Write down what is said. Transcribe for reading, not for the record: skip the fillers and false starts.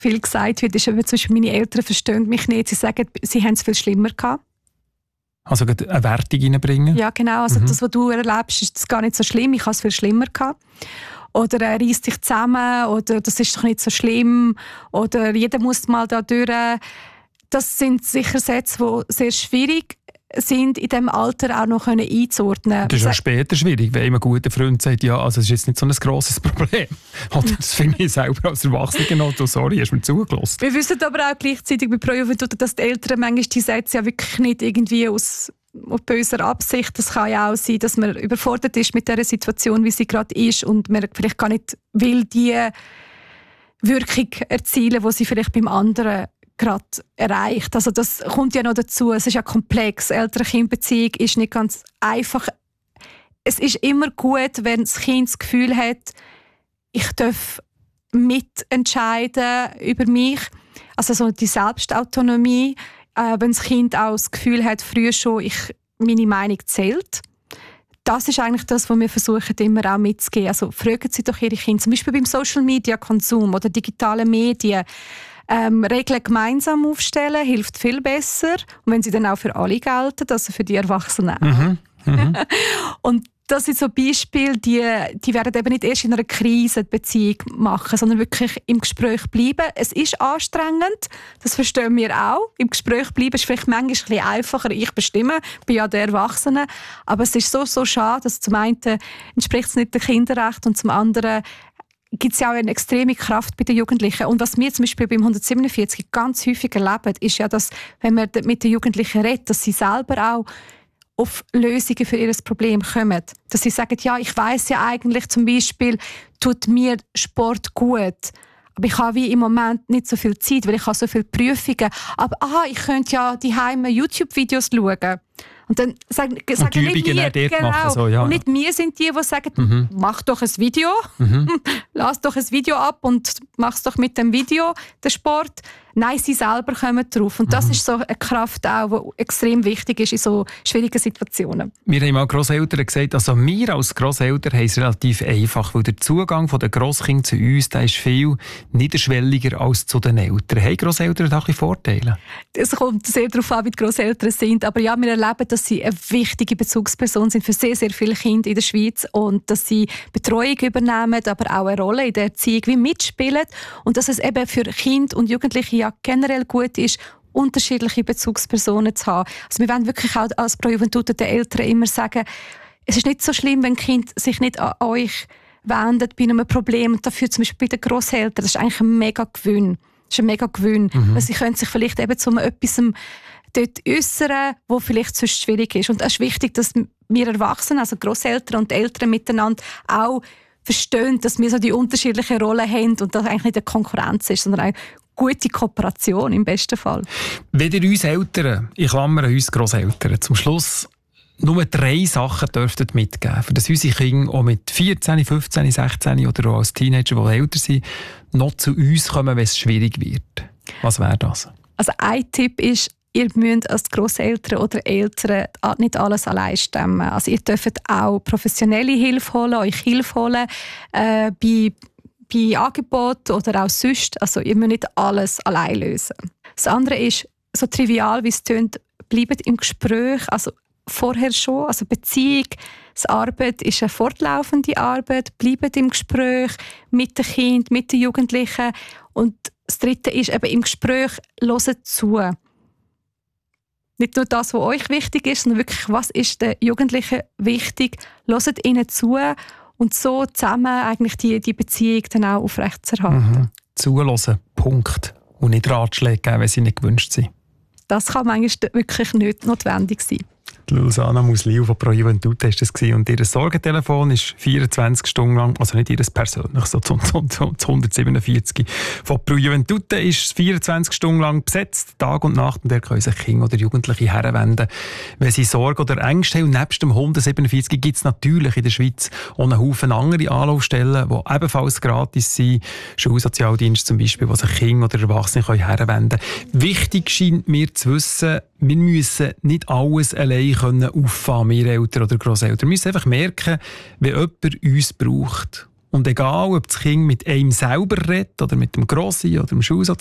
viel gesagt wird, ist eben, zum Beispiel meine Eltern verstehen mich nicht. Sie sagen, sie haben es viel schlimmer gehabt. Also eine Wertung reinbringen? Ja, genau. Also das, was du erlebst, ist gar nicht so schlimm. Ich habe es viel schlimmer gehabt. Oder reiss dich zusammen. Oder das ist doch nicht so schlimm. Oder jeder muss mal da durch. Das sind sicher Sätze, die sehr schwierig sind, in diesem Alter auch noch einzuordnen. Das ist auch später schwierig, wenn ein guter Freund sagt, ja, also es ist jetzt nicht so ein grosses Problem. Oder das finde ich selber als Erwachsener noch, du, sorry, hast mir zugelassen. Wir wissen aber auch gleichzeitig bei Pro Juventud, dass die Eltern manchmal die Sätze ja wirklich nicht irgendwie aus böser Absicht. Das kann ja auch sein, dass man überfordert ist mit der Situation, wie sie gerade ist und man vielleicht gar nicht will die Wirkung erzielen, die sie vielleicht beim anderen gerade erreicht. Also das kommt ja noch dazu. Es ist ja komplex. Eltern-Kind-Beziehung ist nicht ganz einfach. Es ist immer gut, wenn das Kind das Gefühl hat, ich darf mitentscheiden über mich. Also so die Selbstautonomie. Wenn das Kind auch das Gefühl hat, früher schon, meine Meinung zählt. Das ist eigentlich das, was wir versuchen, immer auch mitzugeben. Also fragen Sie doch Ihre Kinder, zum Beispiel beim Social-Media-Konsum oder digitalen Medien, Regeln gemeinsam aufstellen, hilft viel besser. Und wenn sie dann auch für alle gelten, also für die Erwachsenen auch. Und das sind so Beispiele, die werden eben nicht erst in einer Krise die Beziehung machen, sondern wirklich im Gespräch bleiben. Es ist anstrengend, das verstehen wir auch. Im Gespräch bleiben ist vielleicht manchmal ein bisschen einfacher. Ich bestimme, bin ja der Erwachsene. Aber es ist so schade, dass zum einen entspricht es nicht dem Kinderrecht und zum anderen gibt es ja auch eine extreme Kraft bei den Jugendlichen. Und was wir zum Beispiel beim 147 ganz häufig erleben, ist ja, dass, wenn man mit den Jugendlichen redet, dass sie selber auch auf Lösungen für ihr Problem kommen. Dass sie sagen, ja, ich weiss ja eigentlich zum Beispiel, tut mir Sport gut. Aber ich habe wie im Moment nicht so viel Zeit, weil ich habe so viele Prüfungen. Aber ich könnte ja daheim YouTube-Videos schauen. Und dann sagen nicht wir, genau, so, ja. Und nicht wir sind die sagen, mach doch ein Video, lass doch ein Video ab und mach's doch mit dem Video, den Sport. Nein, sie selber kommen drauf. Und das ist so eine Kraft auch, die extrem wichtig ist in so schwierigen Situationen. Wir haben mal Grosseltern gesagt, also wir als Grosseltern haben es relativ einfach, weil der Zugang der Grosskinder zu uns, der ist viel niederschwelliger als zu den Eltern. Haben Grosseltern da ein Vorteile? Es kommt sehr darauf an, wie die Grosseltern sind. Aber ja, wir erleben, dass sie eine wichtige Bezugsperson sind für sehr, sehr viele Kinder in der Schweiz und dass sie Betreuung übernehmen, aber auch eine Rolle in der Erziehung wie mitspielen und dass es eben für Kinder und Jugendliche ja generell gut ist, unterschiedliche Bezugspersonen zu haben. Also wir wollen wirklich auch als Pro Juventud den Eltern immer sagen, es ist nicht so schlimm, wenn Kind sich nicht an euch wendet bei einem Problem und dafür zum Beispiel bei den Grosseltern, das ist eigentlich ein mega Gewinn. Das ist ein mega Gewinn, weil sie können sich vielleicht eben zu etwas dort äußern, wo vielleicht sonst schwierig ist. Und es ist wichtig, dass wir Erwachsenen, also Grosseltern und Eltern miteinander auch verstehen, dass wir so die unterschiedlichen Rollen haben und das eigentlich nicht eine Konkurrenz ist, sondern eine gute Kooperation im besten Fall. Wenn ihr uns Eltern, ich klammere uns Grosseltern, zum Schluss nur 3 Sachen dürftet mitgeben, für dass unsere Kinder auch mit 14, 15, 16 oder auch als Teenager, die älter sind, noch zu uns kommen, wenn es schwierig wird. Was wäre das? Also ein Tipp ist, ihr müsst als Grosseltern oder Eltern nicht alles allein stemmen. Also ihr dürft auch professionelle Hilfe holen, euch Hilfe holen bei Angeboten oder auch sonst. Also ihr müsst nicht alles allein lösen. Das andere ist, so trivial wie es tönt, bleibt im Gespräch, also vorher schon, also Beziehung, die Arbeit ist eine fortlaufende Arbeit, bleibt im Gespräch mit den Kindern, mit den Jugendlichen. Und das Dritte ist eben im Gespräch, hört zu. Nicht nur das, was euch wichtig ist, sondern wirklich, was ist den Jugendlichen wichtig, hört ihnen zu und so zusammen eigentlich die Beziehung dann auch aufrechtzuerhalten. Zuhören, Punkt. Und nicht Ratschläge geben, wenn sie nicht gewünscht sind. Das kann manchmal wirklich nicht notwendig sein. Lulsana Musliu von Pro Juventud war das. Und ihr Sorgentelefon ist 24 Stunden lang, also nicht ihr persönlich, so das 147 von Pro Juventud ist 24 Stunden lang besetzt, Tag und Nacht. Und da können sich Kinder oder Jugendliche herwenden, wenn sie Sorge oder Ängste haben. Und nebst dem 147 gibt es natürlich in der Schweiz auch einen Haufen andere Anlaufstellen, die ebenfalls gratis sind. Schulsozialdienst zum Beispiel, wo sich Kinder oder Erwachsene herwenden können. Wichtig scheint mir zu wissen, wir müssen nicht alles allein auffahren, wir Eltern oder Grosseltern. Wir müssen einfach merken, wenn jemand uns braucht Und egal, ob das Kind mit einem selber redet oder mit dem Grossi oder dem Schulsozialarbeiter